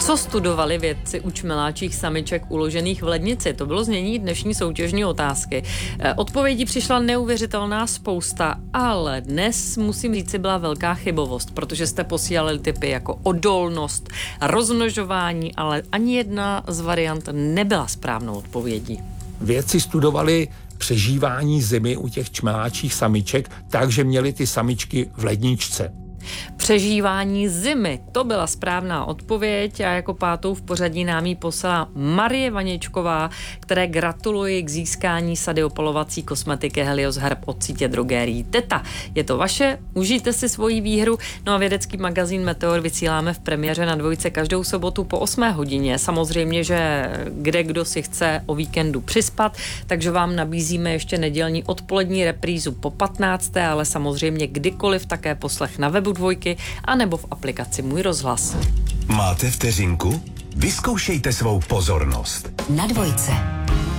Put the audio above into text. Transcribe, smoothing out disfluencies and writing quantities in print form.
Co studovali vědci u čmeláčích samiček uložených v lednici? To bylo znění dnešní soutěžní otázky. Odpovědí přišla neuvěřitelná spousta, ale dnes musím říct, byla velká chybovost, protože jste posílali tipy jako odolnost, rozmnožování, ale ani jedna z variant nebyla správnou odpovědí. Vědci studovali přežívání zimy u těch čmeláčích samiček, takže měli ty samičky v ledničce. Přežívání zimy, to byla správná odpověď a jako pátou v pořadí nám ji poslala Marie Vaněčková, které gratuluji k získání sady opalovací kosmetiky Helios Herb od sítě drogérií Teta. Je to vaše, užijte si svoji výhru. No a vědecký magazín Meteor vysíláme v premiéře na Dvojce každou sobotu po 8 hodině. Samozřejmě, že kdo si chce o víkendu přispat, takže vám nabízíme ještě nedělní odpolední reprízu po 15. ale samozřejmě kdykoliv také poslech na webu Dvojky anebo v aplikaci Můj rozhlas. Máte vteřinku? Vyzkoušejte svou pozornost. Na Dvojce.